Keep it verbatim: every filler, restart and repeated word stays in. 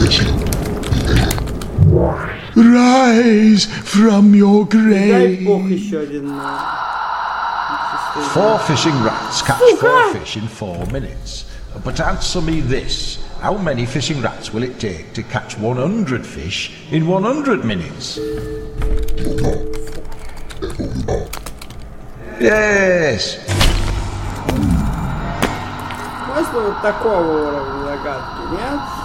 Rise from your Дай бог grave. еще один. Four fishing rats catch four fish in four minutes. But answer me this. How many fishing rats will it take to catch one hundred fish in one hundred minutes? Yes! Можно вот такого уровня загадки, нет?